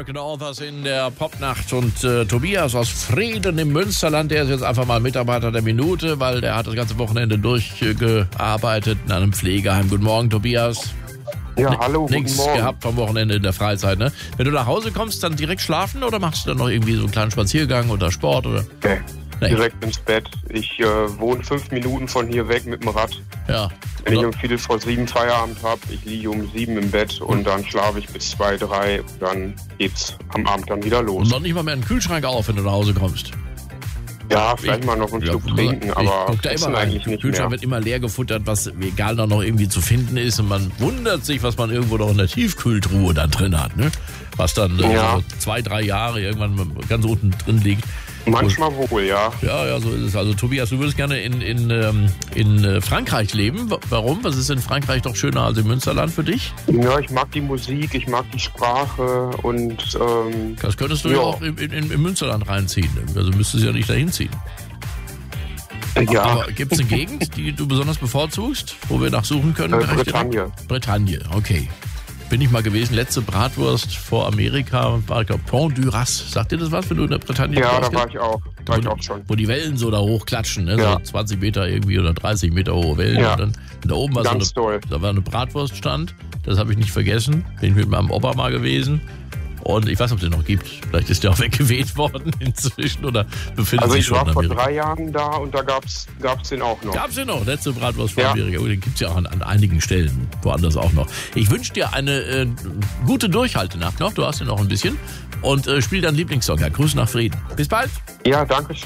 American Authors in der Popnacht und Tobias aus Frieden im Münsterland, der ist jetzt einfach mal Mitarbeiter der Minute, weil der hat das ganze Wochenende durchgearbeitet in einem Pflegeheim. Guten Morgen, Tobias. Ja, hallo, guten Nichts Morgen. gehabt vom Wochenende in der Freizeit, ne? Wenn du nach Hause kommst, dann direkt schlafen oder machst du dann noch irgendwie so einen kleinen Spaziergang oder Sport oder? Nee, Nee. direkt ins Bett. Ich wohne 5 Minuten von hier weg mit dem Rad. Ja. Wenn ich um 7:15 Feierabend habe, ich liege um 7 im Bett und dann schlafe ich bis 2, 3. Dann geht's am Abend dann wieder Und los. noch nicht mal mehr einen Kühlschrank auf, wenn du nach Hause kommst. Ja, vielleicht mal noch einen Schluck trinken, aber ich guck da essen immer rein. eigentlich Der nicht Kühlschrank mehr. wird immer leer gefuttert, was egal noch irgendwie zu finden ist. Und man wundert sich, was man irgendwo noch in der Tiefkühltruhe da drin hat, ne? Was dann Ja. so 2, 3 Jahre irgendwann ganz unten drin liegt. Manchmal wohl, ja. Ja, so ist es. Also Tobias, du würdest gerne in Frankreich leben. Warum? Was ist in Frankreich doch schöner als im Münsterland für dich? Ja, ich mag die Musik, ich mag die Sprache und Das könntest du ja auch im Münsterland reinziehen. Also müsstest du ja nicht dahin ziehen. ja, Aber gibt es eine Gegend, die du besonders bevorzugst, wo wir nachsuchen können? Direkt? Bretagne. Bretagne, okay. Bin ich mal gewesen, letzte Bratwurst vor Amerika, war ich glaube Pont du Ras. Sagt dir das was, wenn du in der Bretagne Ja, warst? da war ich auch. War ich auch schon. Wo die Wellen so da hochklatschen, ne? Ja. So 20 Meter irgendwie oder 30 Meter hohe Wellen. Ja. Und dann da oben war Ganz so toll. da war eine Bratwurststand, das habe ich nicht vergessen. Bin ich mit meinem Opa mal gewesen. Und ich weiß nicht, ob es den noch gibt. Vielleicht ist der auch weggeweht worden inzwischen oder befindet Also sich ich schon war in vor Amerika. 3 Jahren da und da gab's den auch noch. Gab's den noch? Letzte Bratwurst von Ja. Amerika. Oh, den gibt's ja auch an einigen Stellen, woanders auch noch. Ich wünsche dir eine gute Durchhaltenacht noch. Du hast ja noch ein bisschen. Und spiel deinen Lieblingssong. Ja, Grüß nach Frieden. Bis bald. Ja, danke schön.